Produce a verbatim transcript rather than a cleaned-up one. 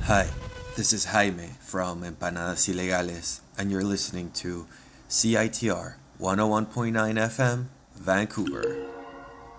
Hi, this is Jaime from Empanadas Ilegales, and you're listening to C I T R one oh one point nine F M, Vancouver.